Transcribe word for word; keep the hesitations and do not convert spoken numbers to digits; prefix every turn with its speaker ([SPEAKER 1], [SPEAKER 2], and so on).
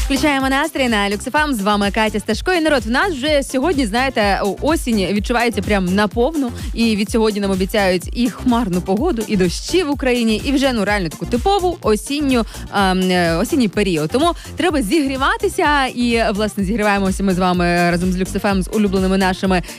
[SPEAKER 1] Включаємо настрій на Люкс еф ем. З вами Катя Сташко. І народ, в нас вже сьогодні, знаєте, осінь відчувається прям наповну. І від сьогодні нам обіцяють і хмарну погоду, і дощі в Україні, і вже ну реально таку типову осінню, ем, осінній період. Тому треба зігріватися. І, власне, зігріваємося ми з вами разом з Люкс еф ем з улюбленими нашими